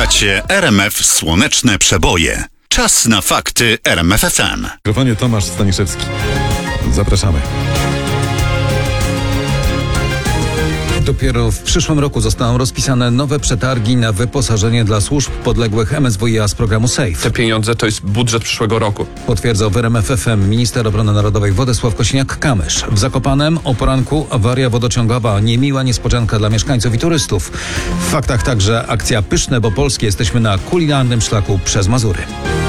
Słuchacie RMF Słoneczne Przeboje. Czas na fakty RMF FM. W mikrofonie Tomasz Staniszewski. Zapraszamy. Dopiero w przyszłym roku zostaną rozpisane nowe przetargi na wyposażenie dla służb podległych MSWiA z programu SAFE. Te pieniądze to jest budżet przyszłego roku. Potwierdzał w RMF FM minister obrony narodowej Władysław Kosiniak-Kamysz. W Zakopanem o poranku awaria wodociągowa. Niemiła niespodzianka dla mieszkańców i turystów. W faktach także akcja Pyszne, bo polskie. Jesteśmy na kulinarnym szlaku przez Mazury.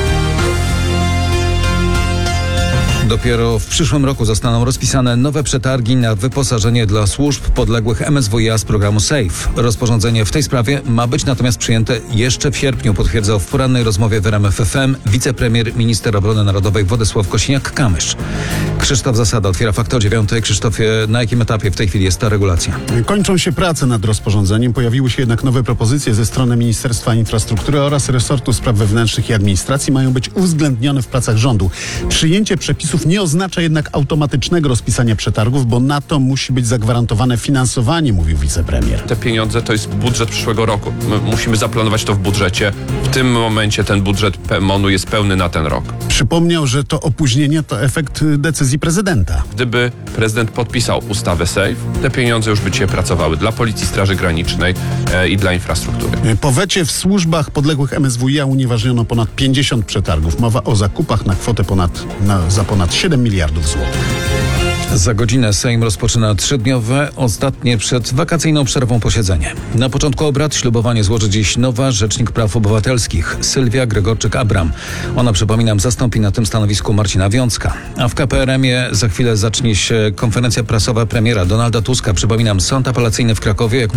Dopiero w przyszłym roku zostaną rozpisane nowe przetargi na wyposażenie dla służb podległych MSWiA z programu SAFE. Rozporządzenie w tej sprawie ma być natomiast przyjęte jeszcze w sierpniu, potwierdzał w porannej rozmowie w RMF FM wicepremier, minister obrony narodowej Władysław Kosiniak-Kamysz. Krzysztof Zasada otwiera fakty o 9:00. Krzysztofie, na jakim etapie w tej chwili jest ta regulacja? Kończą się prace nad rozporządzeniem. Pojawiły się jednak nowe propozycje ze strony Ministerstwa Infrastruktury oraz resortu spraw wewnętrznych i administracji. Mają być uwzględnione w pracach rządu. Przyjęcie przepisów nie oznacza jednak automatycznego rozpisania przetargów, bo na to musi być zagwarantowane finansowanie, mówił wicepremier. Te pieniądze to jest budżet przyszłego roku. My musimy zaplanować to w budżecie. W tym momencie ten budżet MON-u jest pełny na ten rok. Przypomniał, że to opóźnienie to efekt decyzji prezydenta. Gdyby prezydent podpisał ustawę SAFE, te pieniądze już by dzisiaj pracowały dla Policji, Straży Granicznej i dla infrastruktury. Po wecie w służbach podległych MSWiA unieważniono ponad 50 przetargów. Mowa o zakupach na kwotę za ponad 7 miliardów złotych. Za godzinę Sejm rozpoczyna 3-dniowe, ostatnie przed wakacyjną przerwą posiedzenie. Na początku obrad ślubowanie złoży dziś nowa rzecznik praw obywatelskich Sylwia Gregorczyk-Abram. Ona, przypominam, zastąpi na tym stanowisku Marcina Wiącka. A w KPRM-ie za chwilę zacznie się konferencja prasowa premiera Donalda Tuska. Przypominam, sąd apelacyjny w Krakowie, jak